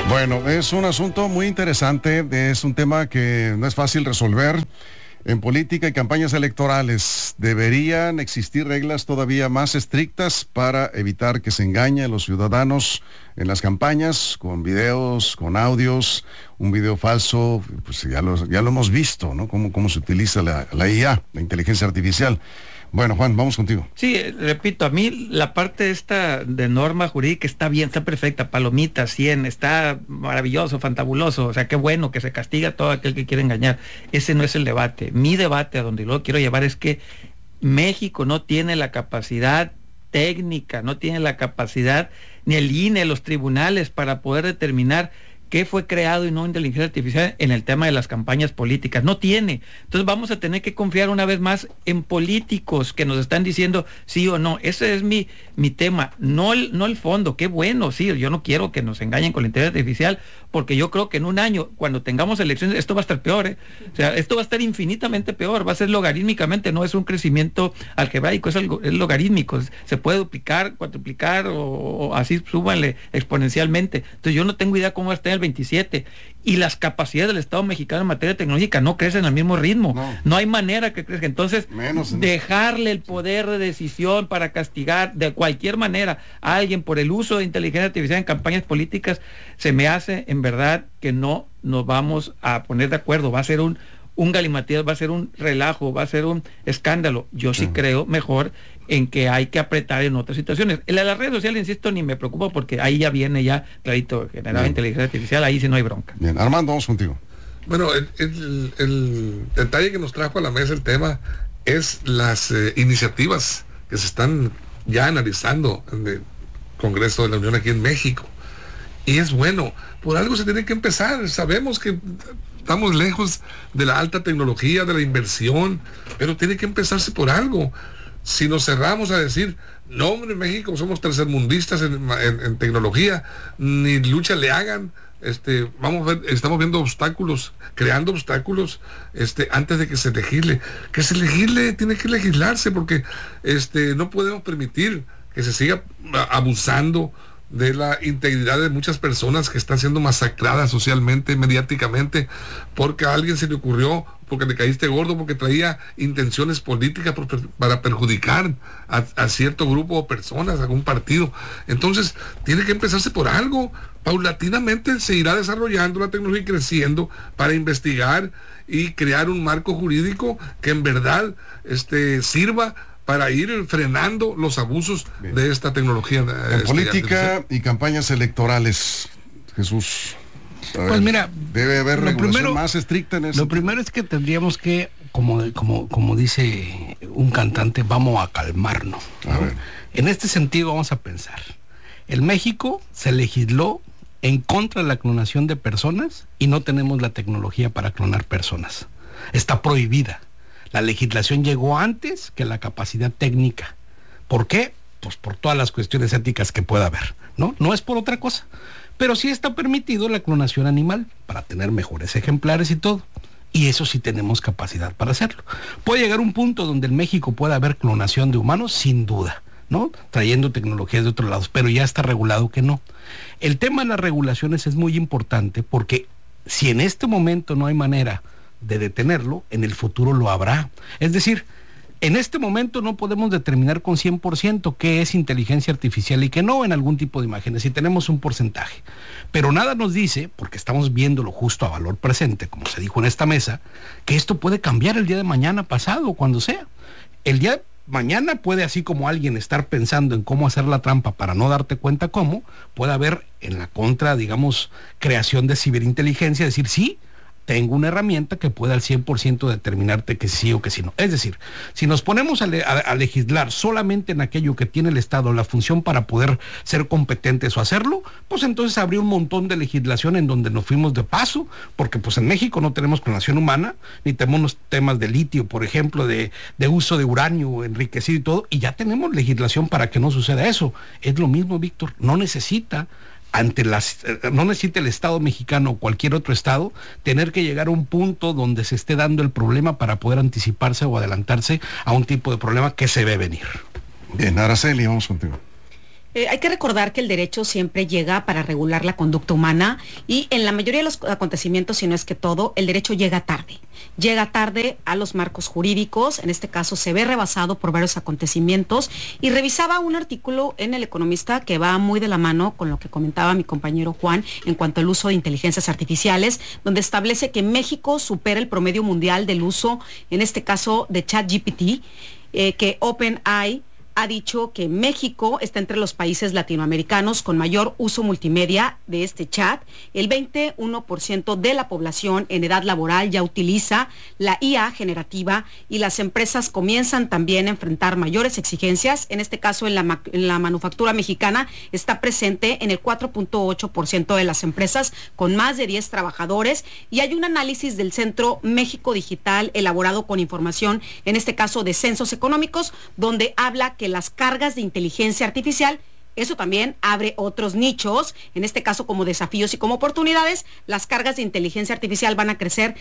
Bueno, es un asunto muy interesante, es un tema que no es fácil resolver. En política y campañas electorales deberían existir reglas todavía más estrictas para evitar que se engañe a los ciudadanos en las campañas con videos, con audios, un video falso, pues ya lo hemos visto, ¿no? Cómo se utiliza la IA, la inteligencia artificial. Bueno, Juan, vamos contigo. Sí, repito, a mí la parte esta de norma jurídica está bien, está perfecta, palomita, 100, está maravilloso, fantabuloso, o sea, qué bueno que se castiga a todo aquel que quiere engañar. Ese no es el debate. Mi debate, a donde lo quiero llevar, es que México no tiene la capacidad técnica, no tiene la capacidad, ni el INE, los tribunales, para poder determinar qué fue creado y no inteligencia artificial en el tema de las campañas políticas. No tiene. Entonces vamos a tener que confiar una vez más en políticos que nos están diciendo sí o no. Ese es mi tema, no el fondo. Qué bueno, sí, yo no quiero que nos engañen con la inteligencia artificial, porque yo creo que en un año, cuando tengamos elecciones, esto va a estar peor, ¿eh? O sea, esto va a estar infinitamente peor, va a ser logarítmicamente, no es un crecimiento algebraico, es logarítmico, se puede duplicar, cuatriplicar o así súbanle exponencialmente. Entonces yo no tengo idea cómo va a estar el 27, y las capacidades del Estado mexicano en materia tecnológica no crecen al mismo ritmo, no hay manera que crezca. Entonces dejarle el poder de decisión para castigar de cualquier manera a alguien por el uso de inteligencia artificial en campañas políticas, se me hace en verdad que no nos vamos a poner de acuerdo, va a ser un galimatías, va a ser un relajo, va a ser un escándalo. Yo sí creo mejor en que hay que apretar en otras situaciones. En las redes sociales, insisto, ni me preocupa, porque ahí ya viene clarito generada inteligencia artificial, ahí sí no hay bronca. Bien, Armando, vamos contigo. Bueno, el detalle que nos trajo a la mesa el tema es las iniciativas que se están ya analizando en el Congreso de la Unión aquí en México. Y es bueno, por algo se tiene que empezar. Sabemos que estamos lejos de la alta tecnología, de la inversión, pero tiene que empezarse por algo. Si nos cerramos a decir, no, hombre, en México somos tercermundistas en tecnología, ni lucha le hagan, estamos viendo obstáculos, creando obstáculos, antes de que se legisle. Que se legisle, tiene que legislarse, porque no podemos permitir que se siga abusando de la integridad de muchas personas que están siendo masacradas socialmente, mediáticamente, porque a alguien se le ocurrió, porque le caíste gordo, porque traía intenciones políticas para perjudicar a cierto grupo de personas, a algún partido. Entonces, tiene que empezarse por algo. Paulatinamente se irá desarrollando la tecnología y creciendo para investigar y crear un marco jurídico que en verdad sirva para ir frenando los abusos de esta tecnología. En política y campañas electorales, Jesús, pues mira, debe haber regulación más estricta en eso. Lo primero es que tendríamos que, como dice un cantante, vamos a calmarnos, ¿no? En este sentido vamos a pensar. En México se legisló en contra de la clonación de personas y no tenemos la tecnología para clonar personas. Está prohibida. La legislación llegó antes que la capacidad técnica. ¿Por qué? Pues por todas las cuestiones éticas que pueda haber, ¿no? No es por otra cosa. Pero sí está permitido la clonación animal para tener mejores ejemplares y todo. Y eso sí tenemos capacidad para hacerlo. Puede llegar un punto donde en México pueda haber clonación de humanos, sin duda, ¿no? Trayendo tecnologías de otros lados, pero ya está regulado que no. El tema de las regulaciones es muy importante, porque si en este momento no hay manera de detenerlo, en el futuro lo habrá. Es decir, en este momento no podemos determinar con 100% qué es inteligencia artificial y qué no en algún tipo de imágenes, si tenemos un porcentaje. Pero nada nos dice, porque estamos viéndolo justo a valor presente, como se dijo en esta mesa, que esto puede cambiar el día de mañana, pasado, cuando sea. El día de mañana puede, así como alguien estar pensando en cómo hacer la trampa para no darte cuenta cómo, puede haber en la contra, digamos, creación de ciberinteligencia, decir sí, tengo una herramienta que pueda al 100% determinarte que sí o que sí no. Es decir, si nos ponemos a legislar solamente en aquello que tiene el Estado la función para poder ser competentes o hacerlo, pues entonces habría un montón de legislación en donde nos fuimos de paso, porque pues en México no tenemos clonación humana, ni tenemos temas de litio, por ejemplo, de uso de uranio enriquecido y todo, y ya tenemos legislación para que no suceda eso. Es lo mismo, Víctor, no necesita el Estado mexicano o cualquier otro Estado tener que llegar a un punto donde se esté dando el problema para poder anticiparse o adelantarse a un tipo de problema que se ve venir. Bien, Araceli, vamos contigo. Hay que recordar que el derecho siempre llega para regular la conducta humana y en la mayoría de los acontecimientos, si no es que todo, el derecho llega tarde. Llega tarde a los marcos jurídicos, en este caso se ve rebasado por varios acontecimientos y revisaba un artículo en El Economista que va muy de la mano con lo que comentaba mi compañero Juan en cuanto al uso de inteligencias artificiales, donde establece que México supera el promedio mundial del uso, en este caso de ChatGPT, que OpenAI ha dicho que México está entre los países latinoamericanos con mayor uso multimedia de este chat. El 21% de la población en edad laboral ya utiliza la IA generativa y las empresas comienzan también a enfrentar mayores exigencias. En este caso, en la manufactura mexicana está presente en el 4.8% de las empresas con más de 10 trabajadores y hay un análisis del Centro México Digital elaborado con información, en este caso de censos económicos, donde habla que las cargas de inteligencia artificial, eso también abre otros nichos, en este caso como desafíos y como oportunidades. Las cargas de inteligencia artificial van a crecer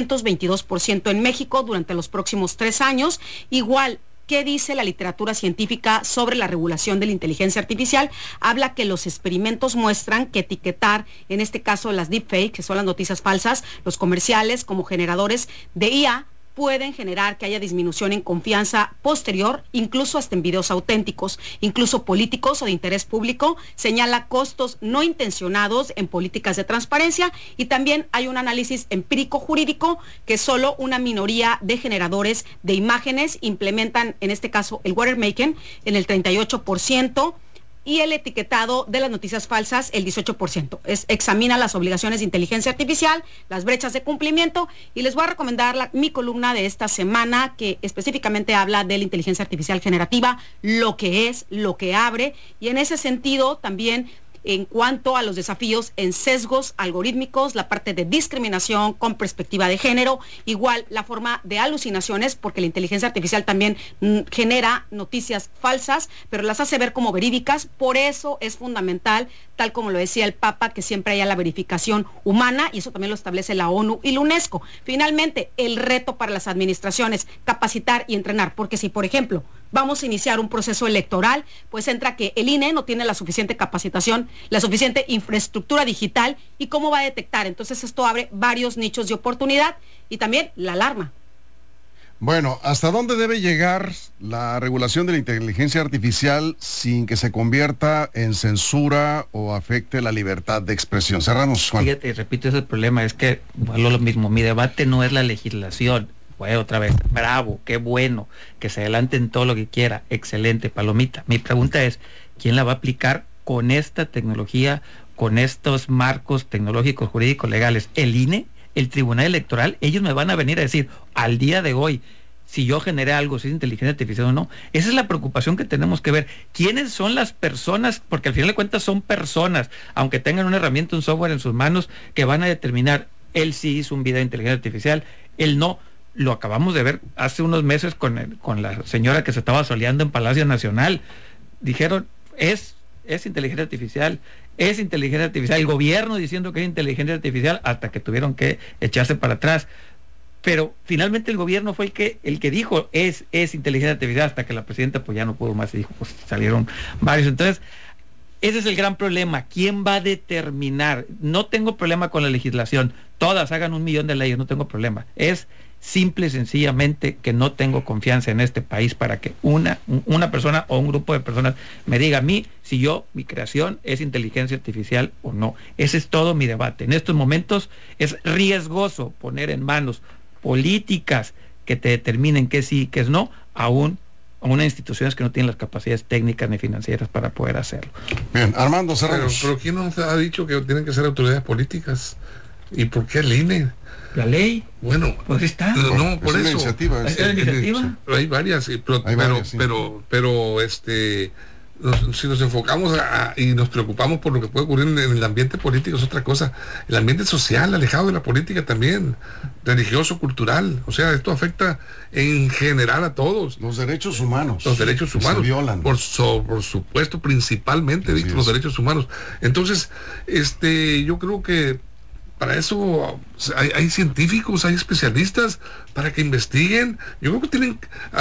222% en México durante los próximos 3 años. Igual, ¿qué dice la literatura científica sobre la regulación de la inteligencia artificial? Habla que los experimentos muestran que etiquetar, en este caso las deepfakes, que son las noticias falsas, los comerciales como generadores de IA, pueden generar que haya disminución en confianza posterior, incluso hasta en videos auténticos, incluso políticos o de interés público. Señala costos no intencionados en políticas de transparencia y también hay un análisis empírico jurídico que solo una minoría de generadores de imágenes implementan, en este caso el watermarking en el 38%, y el etiquetado de las noticias falsas el 18%. Examina las obligaciones de inteligencia artificial, las brechas de cumplimiento, y les voy a recomendar mi columna de esta semana que específicamente habla de la inteligencia artificial generativa, lo que es, lo que abre, y en ese sentido también en cuanto a los desafíos en sesgos algorítmicos, la parte de discriminación con perspectiva de género, igual la forma de alucinaciones, porque la inteligencia artificial también genera noticias falsas, pero las hace ver como verídicas. Por eso es fundamental, tal como lo decía el Papa, que siempre haya la verificación humana, y eso también lo establece la ONU y la UNESCO. Finalmente, el reto para las administraciones, capacitar y entrenar, porque si, por ejemplo, vamos a iniciar un proceso electoral, pues entra que el INE no tiene la suficiente capacitación, la suficiente infraestructura digital, y cómo va a detectar. Entonces esto abre varios nichos de oportunidad y también la alarma. Bueno, ¿hasta dónde debe llegar la regulación de la inteligencia artificial sin que se convierta en censura o afecte la libertad de expresión? Cerramos, Juan. Fíjate, repito, ese es el problema, es que vuelvo lo mismo, mi debate no es la legislación. Bueno, otra vez, bravo, qué bueno, que se adelanten todo lo que quiera, excelente, palomita. Mi pregunta es, ¿quién la va a aplicar con esta tecnología, con estos marcos tecnológicos, jurídicos, legales? ¿El INE? ¿El Tribunal Electoral? Ellos me van a venir a decir, al día de hoy, si yo generé algo, si es inteligencia artificial o no. Esa es la preocupación que tenemos que ver. ¿Quiénes son las personas? Porque al final de cuentas son personas, aunque tengan una herramienta, un software en sus manos, que van a determinar, él sí hizo un video de inteligencia artificial, él no. Lo acabamos de ver hace unos meses con la señora que se estaba soleando en Palacio Nacional. Dijeron, es inteligencia artificial, es inteligencia artificial. El gobierno diciendo que es inteligencia artificial hasta que tuvieron que echarse para atrás. Pero finalmente el gobierno fue el que dijo, es inteligencia artificial, hasta que la presidenta pues ya no pudo más y dijo, pues salieron varios. Entonces, ese es el gran problema. ¿Quién va a determinar? No tengo problema con la legislación. Todas hagan 1,000,000 de leyes, no tengo problema. Es simple y sencillamente que no tengo confianza en este país para que una persona o un grupo de personas me diga a mí si mi creación es inteligencia artificial o no. Ese es todo mi debate. En estos momentos es riesgoso poner en manos políticas que te determinen que sí y que es no, a unas instituciones que no tienen las capacidades técnicas ni financieras para poder hacerlo. Bien, Armando, cerramos. Pero ¿quién nos ha dicho que tienen que ser autoridades políticas? ¿Y por qué el INE? La ley. Bueno, pues está. No, por es eso. Iniciativa, ¿Es iniciativa? Hay varias, pero si nos enfocamos y nos preocupamos por lo que puede ocurrir en el ambiente político, es otra cosa. El ambiente social, alejado de la política también, religioso, cultural. O sea, esto afecta en general a todos. Los derechos humanos. Los derechos humanos. Se violan. Por supuesto, principalmente los derechos humanos. Entonces, yo creo que para eso hay científicos, hay especialistas para que investiguen. Yo creo que tienen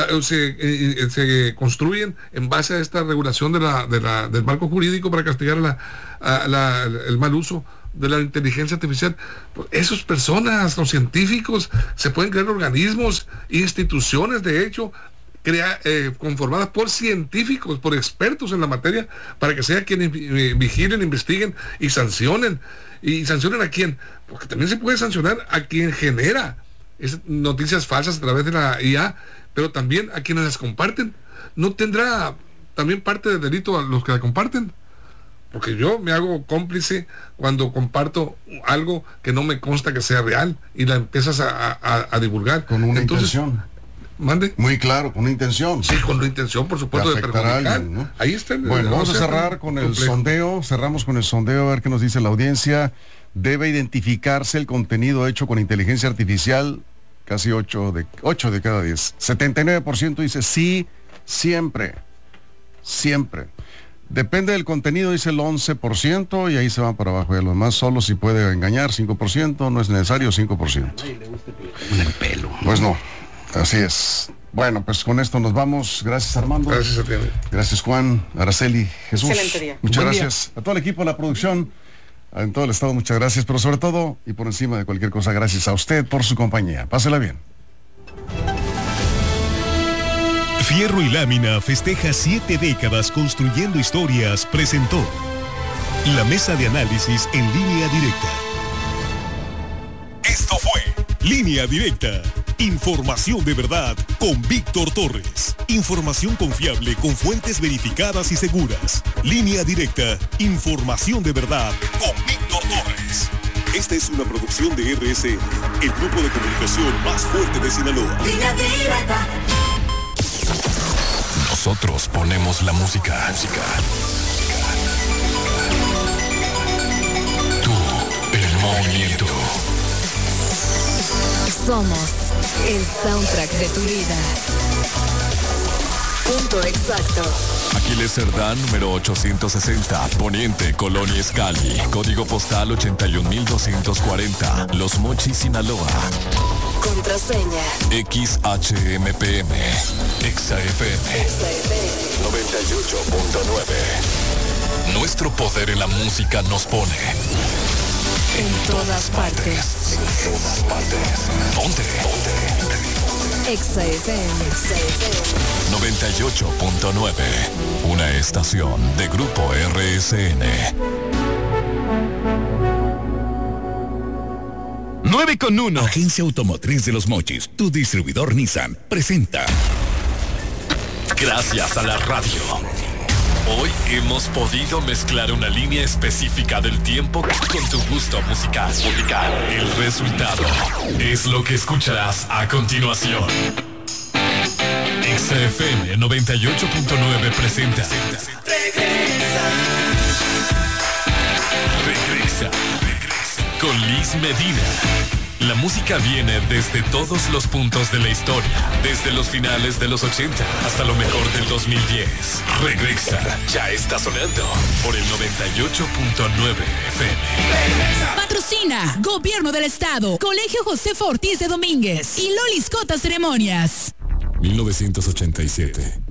se construyen en base a esta regulación del marco jurídico para castigar el mal uso de la inteligencia artificial. Esas personas, los científicos, se pueden crear organismos, instituciones, de hecho, conformadas por científicos, por expertos en la materia, para que sea quienes vigilen, investiguen y sancionen. ¿Y sancionen a quién? Porque también se puede sancionar a quien genera noticias falsas a través de la IA, pero también a quienes las comparten. ¿No tendrá también parte del delito a los que la comparten? Porque yo me hago cómplice cuando comparto algo que no me consta que sea real y la empiezas a divulgar. Con una intención. ¿Mande? Muy claro, con una intención. Sí, con la intención, por supuesto, de perjudicar. Alguien, ¿no? Ahí está. Bueno, vamos a cerrar con el sondeo. Cerramos con el sondeo, a ver qué nos dice la audiencia. Debe identificarse el contenido hecho con inteligencia artificial. Casi 8 de cada 10. 79% dice sí, siempre. Siempre. Depende del contenido, dice el 11%, y ahí se van para abajo. Y a lo demás, solo si puede engañar, 5%, no es necesario, 5%. En el pelo. Pues no, así es. Bueno, pues con esto nos vamos. Gracias, Armando. Gracias a ti. Gracias, Juan, Araceli, Jesús. Excelente día. Muchas Buen gracias a todo el equipo de la producción, en todo el estado, muchas gracias, pero sobre todo, y por encima de cualquier cosa, gracias a usted por su compañía. Pásela bien. Fierro y Lámina festeja 7 décadas construyendo historias. Presentó la mesa de análisis en Línea Directa. Esto fue Línea Directa. Información de verdad con Víctor Torres. Información confiable con fuentes verificadas y seguras. Línea Directa. Información de verdad con Víctor Torres. Esta es una producción de RSN, el grupo de comunicación más fuerte de Sinaloa. Línea Directa. Nosotros ponemos la música. Tú, el movimiento. Somos el soundtrack de tu vida. Punto exacto. Aquiles Cerdán, número 860, Poniente, Colonia Escali, código postal 81240, Los Mochis, Sinaloa. Contraseña XHMPM, XFM 98.9. Nuestro poder en la música nos pone en todas partes. En todas partes. Ponte. XFM 98.9. Una estación de Grupo RSN. 9:1. Agencia Automotriz de Los Mochis, tu distribuidor Nissan, presenta. Gracias a la radio. Hoy hemos podido mezclar una línea específica del tiempo con tu gusto musical. El resultado es lo que escucharás a continuación. XFM 98.9 presenta. Regresa. Con Liz Medina. La música viene desde todos los puntos de la historia, desde los finales de los 80 hasta lo mejor del 2010. Regresa, ya está sonando por el 98.9 FM. Patrocina Gobierno del Estado, Colegio José Ortiz de Domínguez y Lolis Cota Ceremonias. 1987.